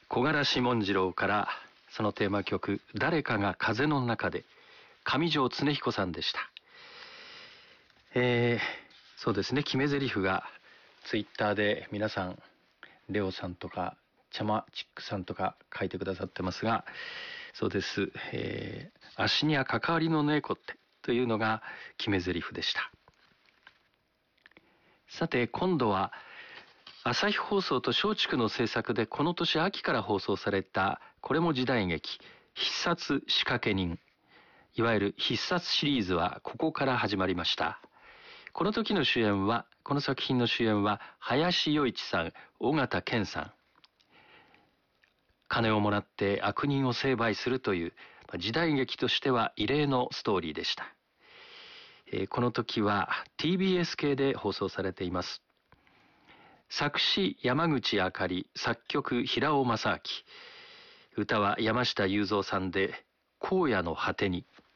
小柄志文次郎からそのテーマ曲「誰かが風の中で」上条恒彦さんでした。そうですね、決め台詞がツイッターで皆さんレオさんとかチャマチックさんとか書いてくださってますが、そうです、足には関わりのねえこってというのが決め台詞でした。さて今度は朝日放送と松竹の制作でこの年秋から放送されたこれも時代劇必殺仕掛け人、いわゆる必殺シリーズはここから始まりました。この作品の主演は林洋一さん、尾形健さん。金をもらって悪人を成敗するという時代劇としては異例のストーリーでした。この時は TBS 系で放送されています。作詞山口あかり、作曲平尾正明、歌は山下雄三さんで荒野の果てに。